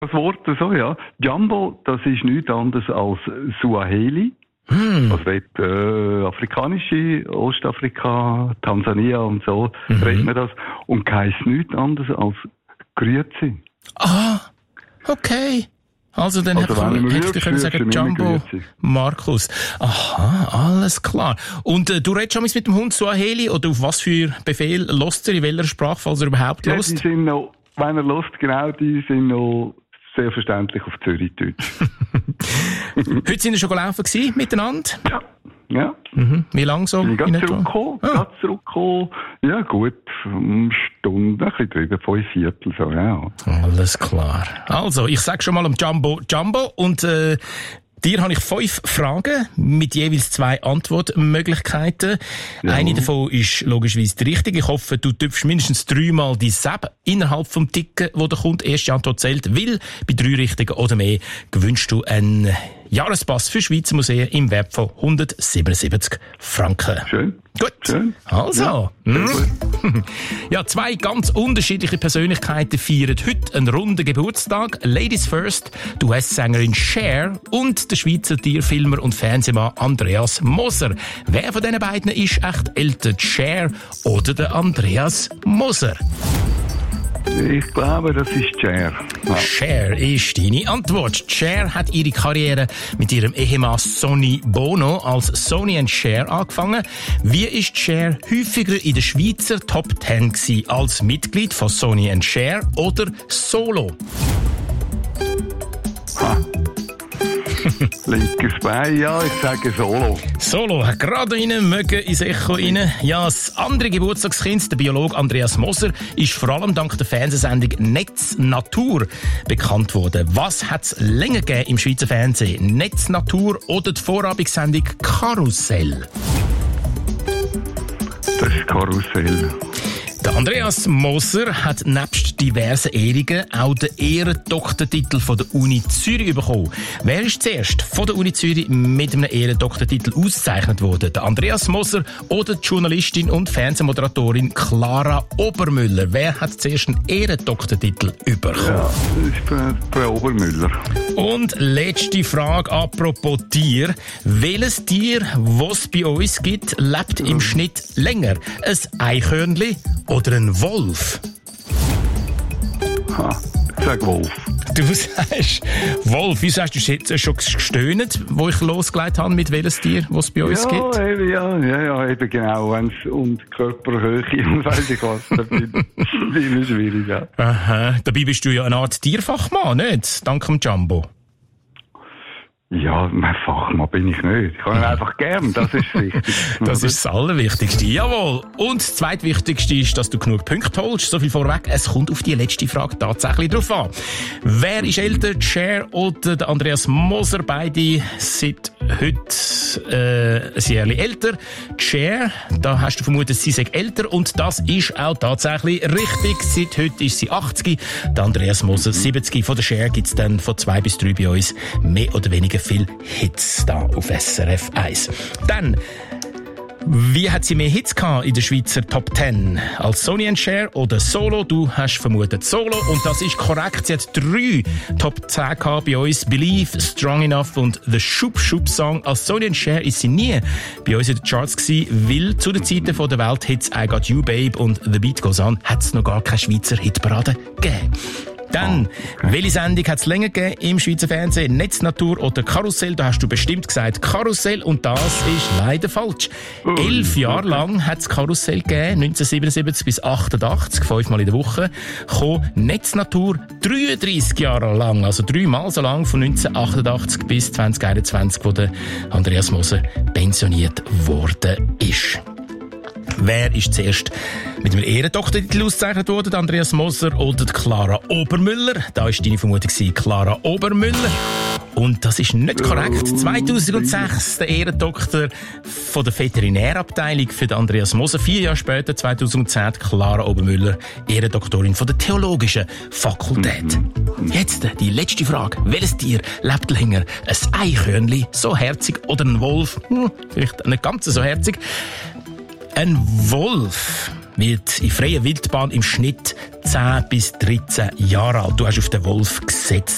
Das Wort so, ja. Jumbo, das ist nichts anderes als Suaheli. Also dort, afrikanische, Ostafrika, Tansania und so, redet man das. Und heisst nichts anderes als Grüezi. Ah, okay. Also dann hätte ich können sagen, Jumbo Markus. Aha, alles klar. Und du redest schon mit dem Hund Suaheli, oder auf was für Befehl lässt er, in welcher Sprache, falls er überhaupt lässt? Die sind noch, wenn er lässt, genau, die sind noch sehr verständlich auf Zürichdeutsch. Heute sind wir schon gelaufen gewesen, miteinander? Ja. Wie lange so? Ich bin gerade zurückgekommen. Ja, gut, eine Stunde, ein bisschen drüber, 5/4, so, ja. Alles klar. Also, ich sag schon mal am Jumbo und dir habe ich 5 Fragen mit jeweils 2 Antwortmöglichkeiten. Ja. Eine davon ist logischerweise die richtige. Ich hoffe, du tüpfst mindestens 3-mal die Sepp innerhalb vom Ticken, wo der Kunde erste Antwort zählt. Weil bei 3 richtigen oder mehr gewünscht du einen Jahrespass für Schweizer Museen im Wert von 177 Franken. Schön. Gut. Schön. Also. Ja, ja, 2 ganz unterschiedliche Persönlichkeiten feiern heute einen runden Geburtstag. Ladies first, die US-Sängerin Cher und der Schweizer Tierfilmer und Fernsehmann Andreas Moser. Wer von diesen beiden ist echt älter, Cher oder der Andreas Moser? Ich glaube, das ist Cher. Ja. Cher ist deine Antwort. Cher hat ihre Karriere mit ihrem Ehemann Sonny Bono als Sonny and Cher angefangen. Wie ist Cher häufiger in der Schweizer Top 10 gewesen, als Mitglied von Sonny and Cher oder solo? Linkes Bein, ja, ich sage Solo. Solo, gerade rein, mögen ins Echo rein. Ja, das andere Geburtstagskind, der Biologe Andreas Moser, ist vor allem dank der Fernsehsendung Netz Natur bekannt worden. Was hat es länger gegeben im Schweizer Fernsehen? Netz Natur oder die Vorabendssendung Karussell? Das ist Karussell. Der Andreas Moser hat nebst diversen Ehrungen auch den Ehrendoktortitel von der Uni Zürich bekommen. Wer ist zuerst von der Uni Zürich mit einem Ehrendoktortitel ausgezeichnet worden? Der Andreas Moser oder die Journalistin und Fernsehmoderatorin Clara Obermüller? Wer hat zuerst einen Ehrendoktortitel bekommen? Ja, das ist Frau Obermüller. Und letzte Frage apropos Tier. Welches Tier, was es bei uns gibt, lebt im Schnitt länger? Ein Eichhörnli oder ein Wolf? Ich sage Wolf. Du sagst Wolf. Wieso hast du jetzt schon gestöhnt, wo ich losgelegt habe, mit welches Tier, was es bei uns gibt? Ja, eben genau. Wenn es um die Körperhöhe und weiss ich was, dann bin ich schwierig. Ja. Aha. Dabei bist du ja eine Art Tierfachmann, nicht? Dank dem Jumbo. Ja, mein Fachmann bin ich nicht. Ich habe ihn einfach gern, das ist wichtig. Das ist das Allerwichtigste, jawohl. Und das Zweitwichtigste ist, dass du genug Punkte holst. So viel vorweg, es kommt auf die letzte Frage tatsächlich drauf an. Wer ist älter, Cher oder der Andreas Moser? Beide sind heute ein Jahr älter. Cher, da hast du vermutet, sie sei älter und das ist auch tatsächlich richtig. Seit heute ist sie 80, der Andreas Moser 70. Von der Cher gibt es dann von 2 bis 3 bei uns mehr oder weniger viel Hits da auf SRF 1. Dann, wie hat sie mehr Hits gehabt in der Schweizer Top 10? Als Sonny and Cher oder Solo? Du hast vermutet Solo und das ist korrekt. Sie hat 3 Top 10 gehabt bei uns. Believe, Strong Enough und The Shoop Shoop Song. Als Sonny and Cher ist sie nie bei uns in den Charts gewesen, weil zu den Zeiten der Welthits I Got You Babe und The Beat Goes On hat es noch gar keine Schweizer Hitparade gegeben. Dann, welche Sendung hat es länger gegeben im Schweizer Fernsehen? Netz Natur oder Karussell? Da hast du bestimmt gesagt Karussell und das ist leider falsch. 11 Jahre lang hat es Karussell gegeben, 1977 bis 88, 5-mal in der Woche. Netz Natur 33 Jahre lang, also 3-mal so lang, von 1988 bis 2021, wo der Andreas Moser pensioniert worden ist. Wer ist zuerst mit einem Ehrendoktortitel ausgezeichnet worden? Andreas Moser oder Clara Obermüller? Da war deine Vermutung Clara Obermüller. Und das ist nicht korrekt. 2006 der Ehrendoktor von der Veterinärabteilung für den Andreas Moser. 4 Jahre später, 2010, Clara Obermüller, Ehrendoktorin von der Theologischen Fakultät. Jetzt die letzte Frage. Welches Tier lebt länger? Ein Eichhörnli, so herzig, oder ein Wolf? Vielleicht nicht ganz so herzig. Ein Wolf wird in freier Wildbahn im Schnitt 10 bis 13 Jahre alt. Du hast auf den Wolf gesetzt.